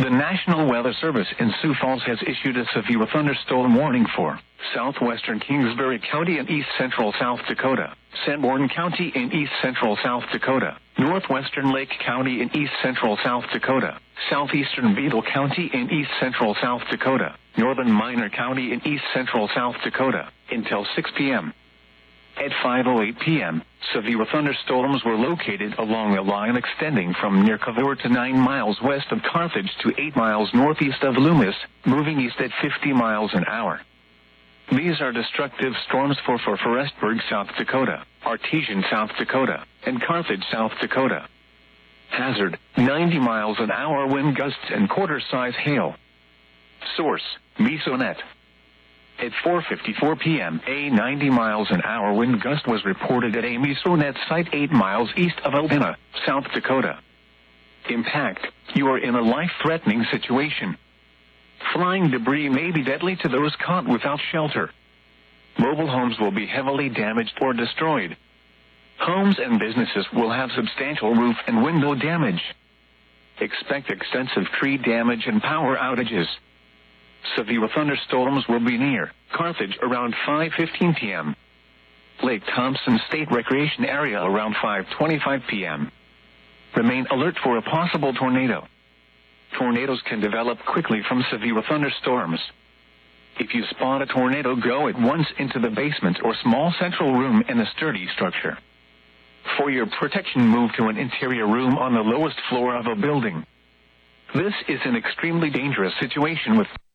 The National Weather Service in Sioux Falls has issued a severe thunderstorm warning for southwestern Kingsbury County and east central South Dakota, Sanborn County in east central South Dakota, northwestern Lake County in east central South Dakota, southeastern Beadle County in east central South Dakota, northern Minor County in east central South Dakota, until 6 p.m. At 5:08 p.m., severe thunderstorms were located along a line extending from near Cavour to 9 miles west of Carthage to 8 miles northeast of Loomis, moving east at 50 miles an hour. These are destructive storms for Forestburg, South Dakota, Artesian, South Dakota, and Carthage, South Dakota. Hazard, 90 miles an hour wind gusts and quarter-size hail. Source, Mesonet. At 4:54 p.m., a 90 miles an hour wind gust was reported at a Mesonet site 8 miles east of Albina, South Dakota. Impact, you are in a life-threatening situation. Flying debris may be deadly to those caught without shelter. Mobile homes will be heavily damaged or destroyed. Homes and businesses will have substantial roof and window damage. Expect extensive tree damage and power outages. Severe thunderstorms will be near Carthage around 5:15 p.m. Lake Thompson State Recreation Area around 5:25 p.m. Remain alert for a possible tornado. Tornadoes can develop quickly from severe thunderstorms. If you spot a tornado, go at once into the basement or small central room in a sturdy structure. For your protection, move to an interior room on the lowest floor of a building. This is an extremely dangerous situation with